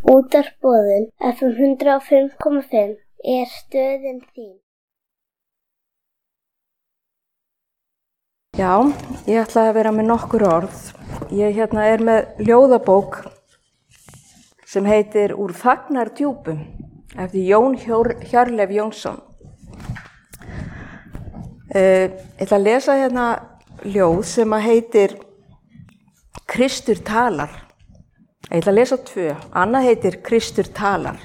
Útvarpsboðun FM 105,5 er stöðin þín. Já, ég ætlaði að vera með nokkur orð. Ég er með ljóðabók sem heitir Úr þagnardjúpum eftir Jón Hjörleif Jónsson. Ég ætla að lesa ljóð sem heitir Kristur talar. Ég ætla að lesa 2. Annað heitir Kristur talar.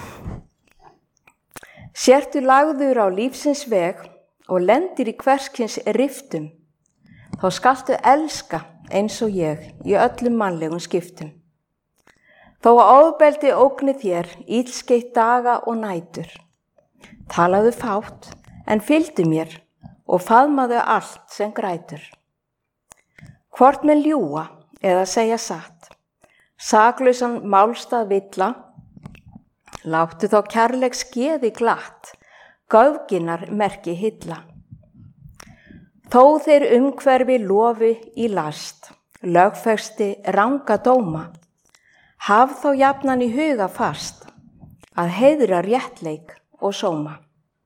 Sértu lagður á lífsins veg og lendir í hverskins riftum, þá skaltu elska eins og ég í öllum mannlegum skiptum. Þó að ofbeldi ógni þér illskeitt daga og nætur, talaðu fátt en fylgdu mér og faðmaðu allt sem grætur. Hvort menn ljúga eða segja satt, saklausan málstað villa, láttu þá kærleiks geði glatt, göfginnar merki hilla. Þó þeir umhverfi lofi í last, lögfesti ranga dóma, haf þá jafnan í huga fast, að heiðra réttleik og sóma.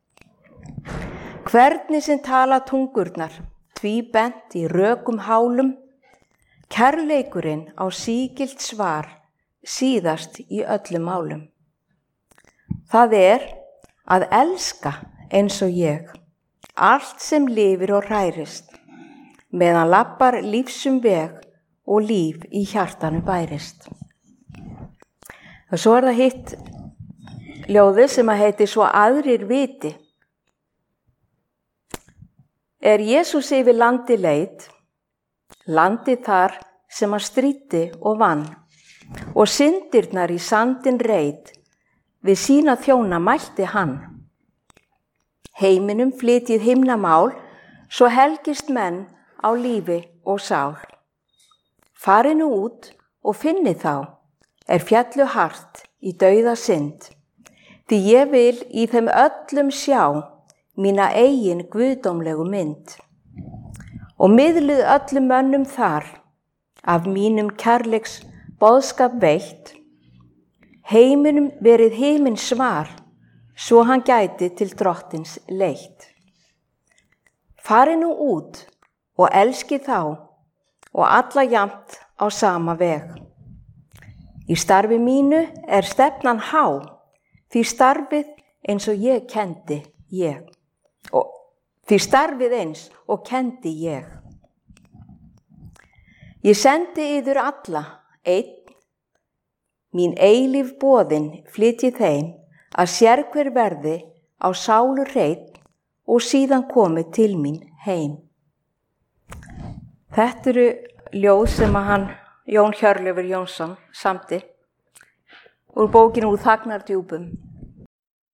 Hvernig sem tala tungurnar, tvíbent í rökum hálum, kærleikurinn á sígilt svar, síðast í öllum málum. Það er að elska eins og ég, allt sem lifir og hrærist, meðan lappar lífsum veg og líf í hjartanu bærist. Og svo það hitt ljóði sem heitir Svo aðrir viti. Er Jesús yfir landi leit, landi þar sem hann stríddi og vann, og syndirnar í sandin reit, við sína þjóna mælti hann. Heiminum flytjið himnamál, svo helgist menn á lífi og sál. Farið nú út og finnið þá, er fjallu hart í dauða synd, því ég vil í þeim öllum sjá mína eigin guðdómlegu mynd. Og miðluð öllum mönnum þar, af mínum kærleiks boðskap veitt, heiminum verið himins svar, svo hann gæti til drottins leitt. Farið nú út og elskið þá og alla jafnt á sama veg. Í starfi mínu er stefnan há, því starfið eins og ég kendi ég. Því starfið eins og kendi ég. Ég sendi yður alla einn, mín eilíf boðin flytji þeim, að sérhver verði á sálu hreinn og síðan komi til mín heim. Þetta eru ljóð sem Jón Hjörleifur Jónsson samdi úr bókinu Úr þagnardjúpum.